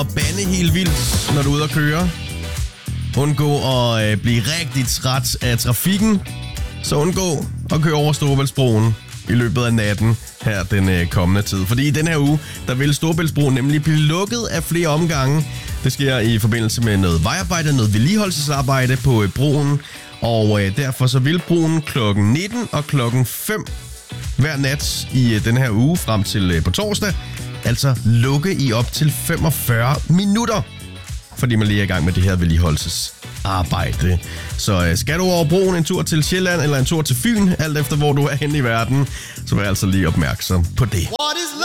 at bande helt vildt, når du er ude at køre. Undgå at blive rigtig træt af trafikken. Så undgå at køre over Storebæltsbroen i løbet af natten her den kommende tid. Fordi i den her uge, der vil Storebæltsbroen nemlig blive lukket af flere omgange. Det sker i forbindelse med noget vejarbejde, noget vedligeholdelsesarbejde på broen. Og derfor så vil broen klokken 19 og klokken 5 hver nat i den her uge frem til på torsdag altså lukke i op til 45 minutter. Fordi man lige er i gang med det her vedligeholdelsesarbejde. Så skal du over broen en tur til Sjælland eller en tur til Fyn, alt efter hvor du er henne i verden, så vær altså lige opmærksom på det.